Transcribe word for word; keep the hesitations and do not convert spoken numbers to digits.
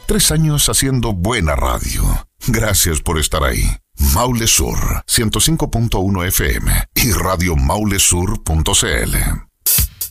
Tres años haciendo buena radio. Gracias por estar ahí. Maule Sur, ciento cinco punto uno F M y radio maule sur punto c l.